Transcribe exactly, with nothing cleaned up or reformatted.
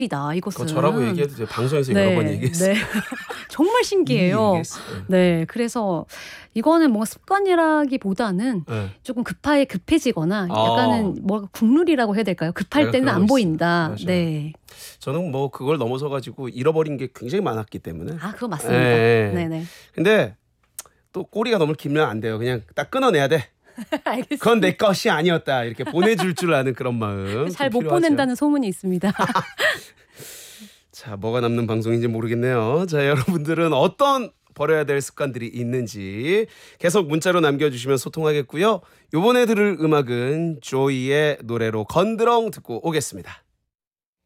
이다 그거 이것은. 저라고 얘기해도 돼요. 방송에서 여러 네, 번 얘기했어요. 네. 정말 신기해요. 얘기했어요. 네, 그래서 이거는 뭔가 습관이라기보다는 네. 조금 급하게 급해지거나 아. 약간은 뭐 국룰이라고 해야 될까요? 급할 내가 때는 그런 안 거 보인다. 있어요. 맞아요. 네. 저는 뭐 그걸 넘어서 가지고 잃어버린 게 굉장히 많았기 때문에. 아, 그거 맞습니다. 예. 네네. 근데 또 꼬리가 너무 길면 안 돼요. 그냥 딱 끊어내야 돼. 알겠습니다. 그건 내 것이 아니었다. 이렇게 보내줄 줄 아는 그런 마음. 잘 좀 못 필요하죠. 보낸다는 소문이 있습니다. 자, 뭐가 남는 방송인지 모르겠네요. 자, 여러분들은 어떤 버려야 될 습관들이 있는지 계속 문자로 남겨주시면 소통하겠고요. 이번에 들을 음악은 조이의 노래로 건드렁 듣고 오겠습니다.